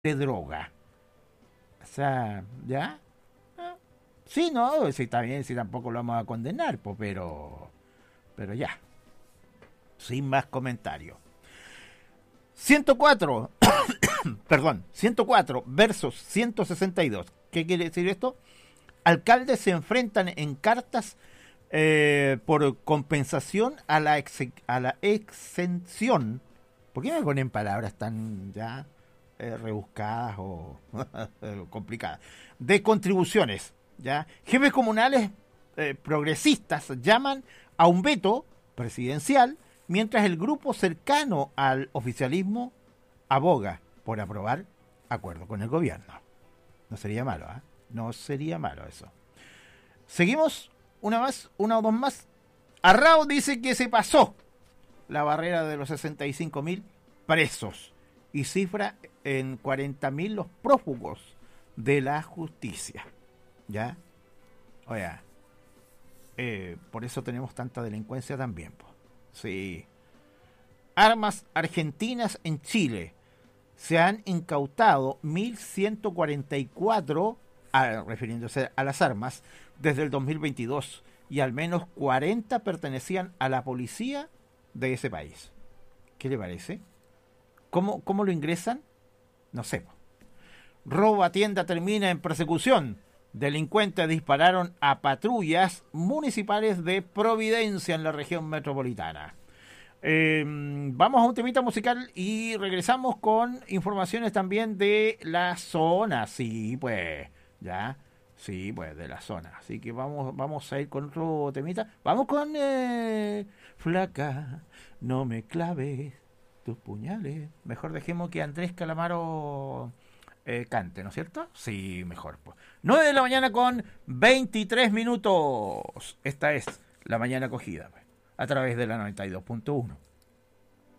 de droga. O sea, ¿ya? Ah, sí, no, sí, está bien, sí, tampoco lo vamos a condenar, pues, pero ya, sin más comentarios. 104, perdón, 104 versus 162. ¿Qué quiere decir esto? Alcaldes se enfrentan en cartas por compensación a la exención. ¿Por qué me ponen palabras tan ya rebuscadas o complicadas? De contribuciones. ¿Ya? Jefes comunales progresistas llaman a un veto presidencial, mientras el grupo cercano al oficialismo aboga por aprobar acuerdo con el gobierno. No sería malo, ¿eh? No sería malo eso. Seguimos, una o dos más. Arrao dice que se pasó la barrera de los 65.000 presos y cifra en 40.000 los prófugos de la justicia. ¿Ya? Oiga, por eso tenemos tanta delincuencia también. Po. Sí. Armas argentinas en Chile. Se han incautado 1.144, refiriéndose a las armas, desde el 2022, y al menos 40 pertenecían a la policía de ese país. ¿Qué le parece? ¿Cómo lo ingresan? No sé. Robo a tienda termina en persecución. Delincuentes dispararon a patrullas municipales de Providencia en la región metropolitana. Vamos a un temita musical y regresamos con informaciones también de la zona. Sí, pues, ya. Sí, pues, de la zona. Así que vamos a ir con otro temita. Vamos con Flaca, no me claves tus puñales. Mejor dejemos que Andrés Calamaro cante, ¿no es cierto? Sí, mejor. Pues. 9 de la mañana con 23 minutos. Esta es la mañana acogida, pues, a través de la 92.1.